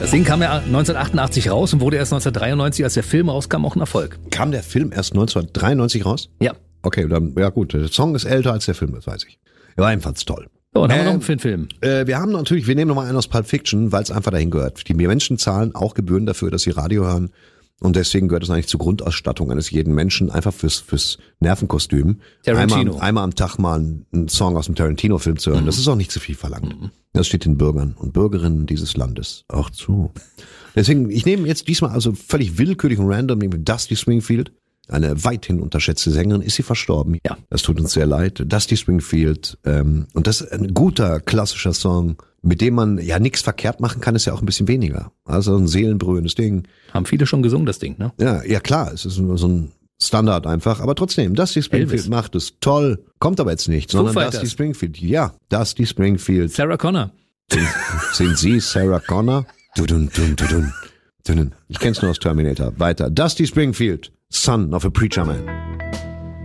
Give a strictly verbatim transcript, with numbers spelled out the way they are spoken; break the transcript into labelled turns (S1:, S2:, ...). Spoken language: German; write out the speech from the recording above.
S1: Das Ding kam ja neunzehnhundertachtundachtzig raus und wurde erst neunzehnhundertdreiundneunzig, als der Film rauskam, auch ein Erfolg.
S2: Kam der Film erst neunzehnhundertdreiundneunzig raus?
S1: Ja.
S2: Okay, dann, ja gut, der Song ist älter als der Film, das weiß ich. Er war ebenfalls toll.
S1: So, und haben wir
S2: Ähm,
S1: noch für einen Film?
S2: Äh, wir haben natürlich, wir nehmen nochmal einen aus Pulp Fiction, weil es einfach dahin gehört. Die Menschen zahlen auch Gebühren dafür, dass sie Radio hören. Und deswegen gehört es eigentlich zur Grundausstattung eines jeden Menschen, einfach fürs, fürs Nervenkostüm.
S1: Tarantino.
S2: Einmal, einmal am Tag mal einen Song aus dem Tarantino-Film zu hören. Mhm. Das ist auch nicht zu viel verlangt. Mhm. Das steht den Bürgern und Bürgerinnen dieses Landes auch zu. Deswegen, ich nehme jetzt diesmal also völlig willkürlich und random, nehme Dusty Springfield. Eine weithin unterschätzte Sängerin. Ist sie verstorben?
S1: Ja.
S2: Das tut uns sehr leid. Dusty Springfield. Ähm, und das ist ein guter, klassischer Song, mit dem man ja nichts verkehrt machen kann, ist ja auch ein bisschen weniger. Also ein seelenberührendes Ding.
S1: Haben viele schon gesungen, das Ding, ne?
S2: Ja, ja klar, es ist nur so ein Standard einfach. Aber trotzdem, Dusty Springfield
S1: Elvis.
S2: macht es toll. Kommt aber jetzt nicht, sondern
S1: Fighters.
S2: Dusty Springfield. Ja, Dusty Springfield.
S1: Sarah Connor.
S2: Sind, sind Sie Sarah Connor? Dudun, dun, dudun, dun. Ich kenn's nur aus Terminator. Weiter. Dusty Springfield, son of a preacher man.